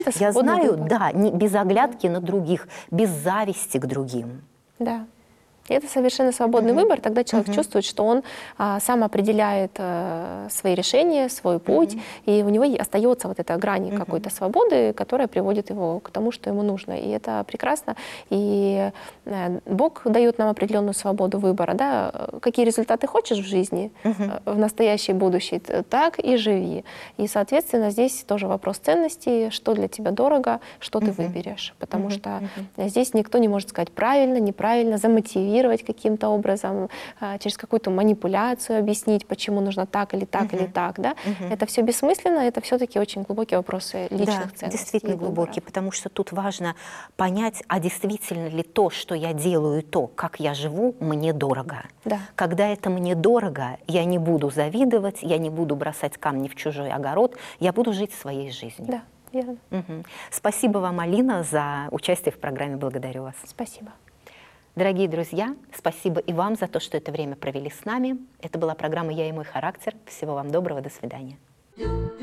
Это Я свободный знаю, выбор. да, без оглядки на других, без зависти к другим. Да. И это совершенно свободный выбор, тогда человек чувствует, что он сам определяет свои решения, свой путь, и у него остается вот эта грань какой-то свободы, которая приводит его к тому, что ему нужно. И это прекрасно. И Бог дает нам определенную свободу выбора. Да? Какие результаты хочешь в жизни, в настоящей и будущей, так и живи. И, соответственно, здесь тоже вопрос ценностей, что для тебя дорого, что ты выберешь. Потому что здесь никто не может сказать правильно, неправильно, замотивировать каким-то образом, через какую-то манипуляцию объяснить, почему нужно так или так или так. Да? Это все бессмысленно, это все-таки очень глубокие вопросы личных ценностей. Действительно глубокие, потому что тут важно понять, а действительно ли то, что я делаю, то, как я живу, мне дорого. Да. Когда это мне дорого, я не буду завидовать, я не буду бросать камни в чужой огород, я буду жить своей жизнью. Да, верно. Спасибо вам, Алина, за участие в программе. Благодарю вас. Спасибо. Дорогие друзья, спасибо и вам за то, что это время провели с нами. Это была программа «Я и мой характер». Всего вам доброго, до свидания.